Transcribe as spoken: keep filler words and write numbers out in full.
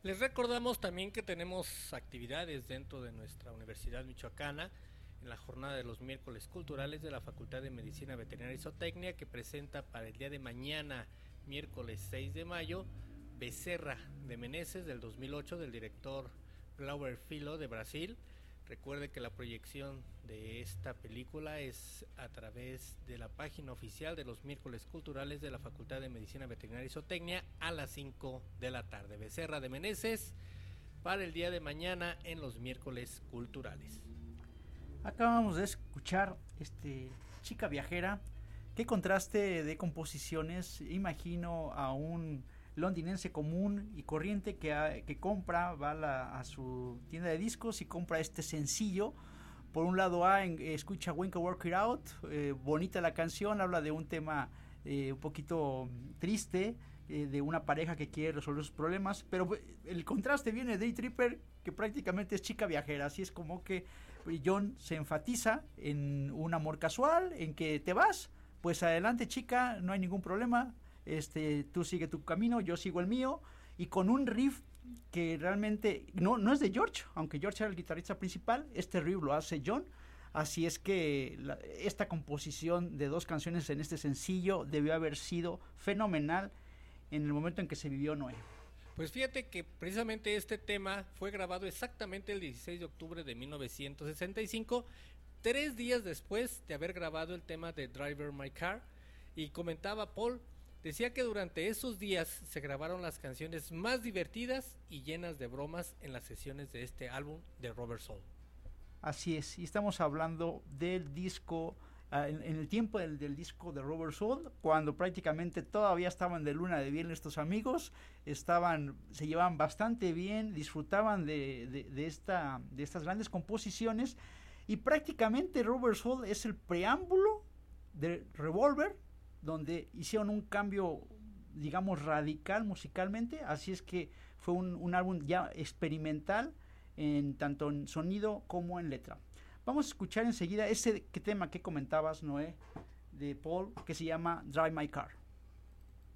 Les recordamos también que tenemos actividades dentro de nuestra Universidad Michoacana en la jornada de los miércoles culturales de la Facultad de Medicina Veterinaria y Zootecnia, que presenta para el día de mañana, miércoles seis de mayo, Becerra de Meneses del dos mil ocho del director Glauber Filho de Brasil. Recuerde que la proyección de esta película es a través de la página oficial de los miércoles culturales de la Facultad de Medicina Veterinaria y Zootecnia a las cinco de la tarde. Becerra de Meneses para el día de mañana en los miércoles culturales. Acabamos de escuchar este Chica Viajera. Qué contraste de composiciones. Imagino a un londinense común y corriente que, a, que compra, va a, la, a su tienda de discos y compra este sencillo. Por un lado A, en, escucha When Can Work It Out, eh, bonita la canción, habla de un tema eh, un poquito triste, eh, de una pareja que quiere resolver sus problemas, pero el contraste viene de Day Tripper, que prácticamente es Chica Viajera, así es como que John se enfatiza en un amor casual, en que te vas, pues adelante chica, no hay ningún problema. Este, tú sigue tu camino, yo sigo el mío, y con un riff que realmente no, no es de George, aunque George era el guitarrista principal, este riff lo hace John, así es que la, esta composición de dos canciones en este sencillo debió haber sido fenomenal en el momento en que se vivió Noé. Pues fíjate que precisamente este tema fue grabado exactamente el dieciséis de octubre de mil novecientos sesenta y cinco, tres días después de haber grabado el tema de Driver My Car, y comentaba Paul, decía que durante esos días se grabaron las canciones más divertidas y llenas de bromas en las sesiones de este álbum de Rubber Soul. Así es, y estamos hablando del disco, uh, en, en el tiempo del, del disco de Rubber Soul, cuando prácticamente todavía estaban de luna de miel estos amigos, estaban, se llevaban bastante bien, disfrutaban de, de, de, esta, de estas grandes composiciones, y prácticamente Rubber Soul es el preámbulo de Revolver, donde hicieron un cambio, digamos, radical musicalmente, así es que fue un, un álbum ya experimental, en tanto en sonido como en letra. Vamos a escuchar enseguida ese que tema que comentabas, Noé, de Paul, que se llama Drive My Car.